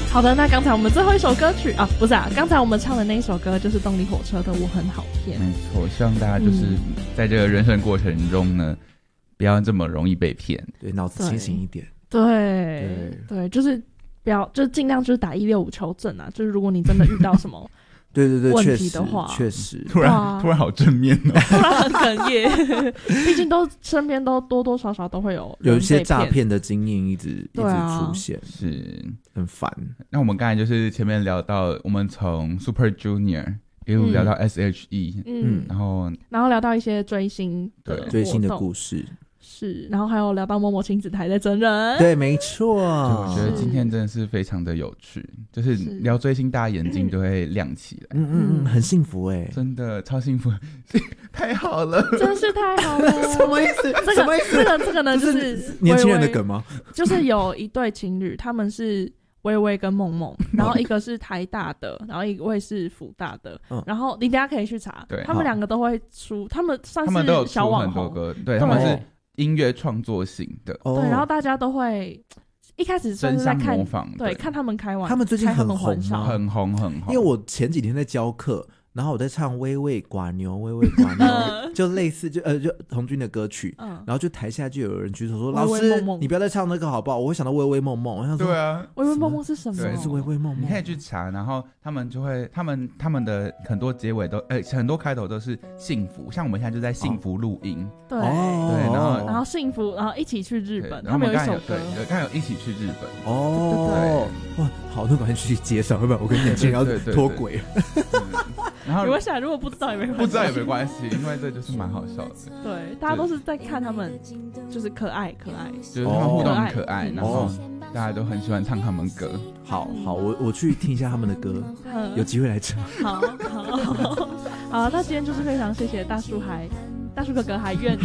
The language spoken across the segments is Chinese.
好的，那刚才我们最后一首歌曲啊，不是啊，刚才我们唱的那一首歌就是动力火车的《我很好骗》。 没错，希望大家就是在这个人生过程中呢，不要这么容易被骗， 对，脑子清醒一点。 对，就是不要，就是尽量就是打165求证啊，就是如果你真的遇到什么对对对， 问题的话， 确实， 突然好正面哦， 突然很哽咽。毕竟都身边都多多少少都会有一些诈骗的经验一直出现， 是很烦。 那我们刚才就是前面聊到，我们从 Super Junior 一路聊到 SHE， 然后聊到一些追星的故事。 是，然后还有聊到某某亲子台在真人， 对，没错。 我觉得今天真的是非常的有趣，就是聊追星，大家眼睛就会亮起来， 很幸福哎， 真的超幸福，太好了， 真是太好了。 什么意思？什么意思？ 这个呢，就是年轻人的梗吗？ 就是有一对情侣，他们是微微跟梦梦，然后一个是台大的，然后一位是辅大的，然后你等一下可以去查，他们两个都会出，他们算是小网红， 对，他们是音乐创作型的， 对，然后大家都会一开始算是在看，对，看他们开玩笑， 他们最近很红吗？ 很红。 因为我前几天在教课，然后我在唱微微寡牛，微微寡牛，就类似就童军的歌曲，然后就台下就有人举手说：“老师，你不要再唱那个好不好？”我会想到微微梦梦，我想说， 对啊， 微微梦梦是什么？ 对，是微微梦梦。 你可以去查，然后他们就会，他们的很多结尾都，很多开头都是幸福，像我们现在就在幸福录音， 对，然后幸福，然后一起去日本，他们有一首歌， 对，刚才有一起去日本， 哇，好，那赶快去介绍，要不然我跟年轻人要脱轨了。 然后没关系，如果不知道也没关系， 不知道也没关系，因为这就是蛮好笑的。 对，大家都是在看他们，就是可爱， 就是他们互動很可爱，然后大家都很喜欢唱他们歌。 好，我去听一下他们的歌，有机会来唱。 好，那今天就是非常谢谢大叔哥哥还愿意，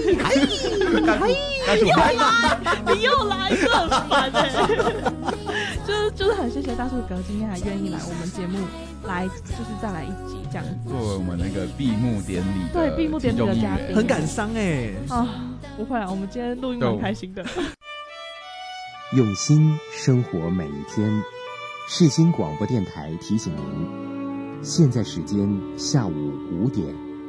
你又来，这很烦就是很谢谢大叔哥今天还愿意来我们节目来，就是再来一集这样子， 作为我们那个闭幕典礼的嘉宾， 很感伤不会啊，我们今天录音蛮开心的。 用心生活每一天，世新广播电台提醒您，现在时间下午5点。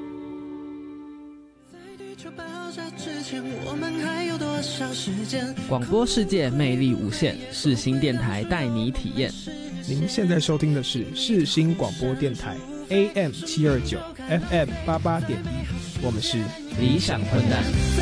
广播世界魅力无限，世新电台带你体验。 您现在收听的是世新广播电台 AM729 FM88.1，我们是理想混蛋。